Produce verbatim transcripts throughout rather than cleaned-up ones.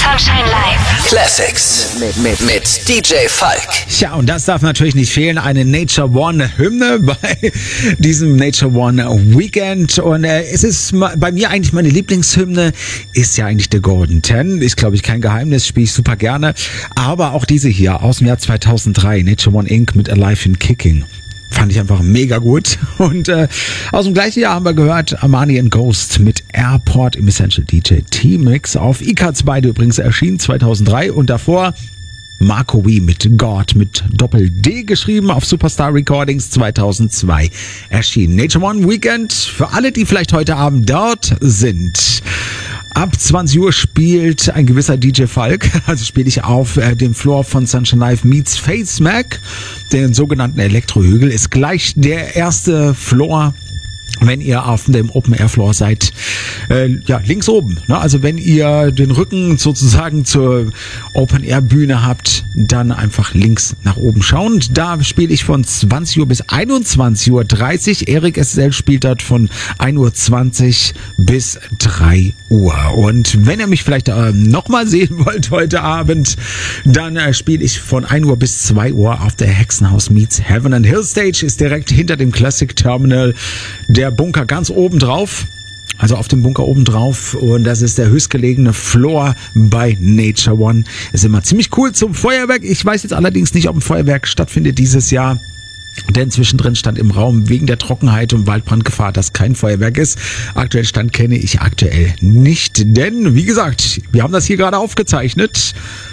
Sunshine Live. Classics mit, mit, mit D J Falk. Ja, und das darf natürlich nicht fehlen, eine Nature One Hymne bei diesem Nature One Weekend. Und äh, es ist bei mir eigentlich meine Lieblingshymne, ist ja eigentlich The Golden Ten. Ist, glaube ich, kein Geheimnis, spiele ich super gerne. Aber auch diese hier aus dem Jahr zweitausenddrei, Nature One Incorporated mit Alive and Kicking. Fand ich einfach mega gut. Und äh, aus dem gleichen Jahr haben wir gehört Armani and Ghost mit Airport im Essential D J T-Mix. Auf I K zwei übrigens erschienen zweitausenddrei. Und davor Marco Wee mit God mit Doppel-D geschrieben auf Superstar Recordings zweitausendzwei erschienen. Nature One Weekend für alle, die vielleicht heute Abend dort sind. Ab zwanzig Uhr spielt ein gewisser D J Falk, also spiele ich auf äh, dem Floor von Sunshine Live meets Face Mac, den sogenannten Elektrohügel, ist gleich der erste Floor, wenn ihr auf dem Open Air Floor seid, äh, ja, links oben, ne? Also wenn ihr den Rücken sozusagen zur Open Air Bühne habt, dann einfach links nach oben schauen. Da spiele ich von zwanzig Uhr bis einundzwanzig Uhr dreißig. Erik S L spielt dort von ein Uhr zwanzig bis drei Uhr. Und wenn ihr mich vielleicht äh, nochmal sehen wollt heute Abend, dann äh, spiele ich von ein Uhr bis zwei Uhr auf der Hexenhaus meets Heaven and Hill Stage, ist direkt hinter dem Classic Terminal. Der Bunker ganz oben drauf, also auf dem Bunker oben drauf, und das ist der höchstgelegene Floor bei Nature One. Ist immer ziemlich cool zum Feuerwerk. Ich weiß jetzt allerdings nicht, ob ein Feuerwerk stattfindet dieses Jahr, denn zwischendrin stand im Raum wegen der Trockenheit und Waldbrandgefahr, dass kein Feuerwerk ist. Aktuell Stand kenne ich aktuell nicht, denn wie gesagt, wir haben das hier gerade aufgezeichnet,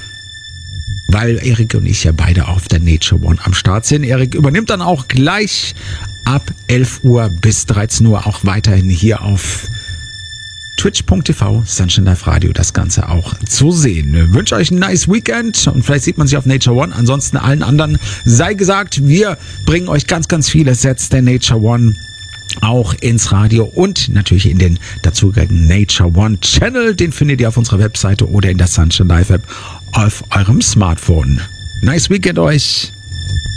weil Erik und ich ja beide auf der Nature One am Start sind. Erik übernimmt dann auch gleich ab elf Uhr bis dreizehn Uhr auch weiterhin hier auf twitch punkt t v, Sunshine Live Radio, das Ganze auch zu sehen. Ich wünsche euch ein nice Weekend und vielleicht sieht man sich auf Nature One. Ansonsten allen anderen sei gesagt, wir bringen euch ganz, ganz viele Sets der Nature One auch ins Radio und natürlich in den dazugehörigen Nature One Channel. Den findet ihr auf unserer Webseite oder in der Sunshine Live App auf eurem Smartphone. Nice Weekend euch!